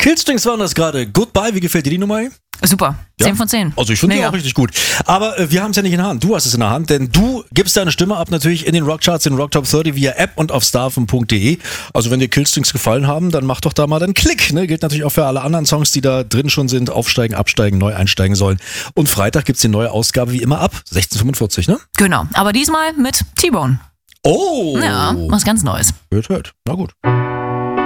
Killstrings waren das gerade. Goodbye, wie gefällt dir die Nummer? Super, Ja. 10 von 10. Also ich finde die Mega. auch richtig gut. Aber wir haben es ja nicht in der Hand. Du hast es in der Hand, denn du gibst deine Stimme ab natürlich in den Rockcharts, in Rock Top 30 via App und auf starfm.de. Also wenn dir Killstrings gefallen haben, dann mach doch da mal einen Klick. Ne? Gilt natürlich auch für alle anderen Songs, die da drin schon sind. Aufsteigen, absteigen, neu einsteigen sollen. Und Freitag gibt's die neue Ausgabe wie immer ab 16:45, ne? Genau, aber diesmal mit T-Bone. Oh! Ja, was ganz Neues. Hört. Na gut.